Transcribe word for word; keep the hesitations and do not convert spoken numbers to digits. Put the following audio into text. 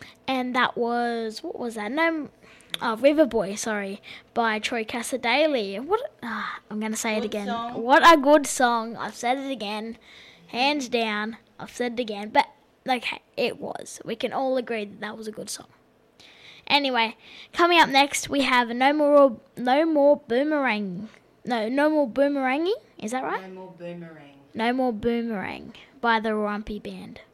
and that was, what was that? No, oh, River Boy, sorry, by Troy Cassadaly. What? Ah, I'm going to say Good it again. song. What a good song. I've said it again. Hands down. I've said it again. But, okay, it was. We can all agree that that was a good song. Anyway, coming up next, we have No More No More Boomerang. No, No More Boomeranging. Is that right? No More Boomerang. No More Boomerang by the Rumpy Band.